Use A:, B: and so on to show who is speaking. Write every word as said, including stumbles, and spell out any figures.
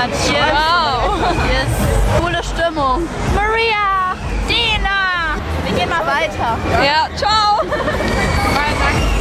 A: Yes. Wow. Yes. Coole Stimmung. Maria, Dina. Wir gehen mal weiter.
B: Ja, ciao.
A: Danke.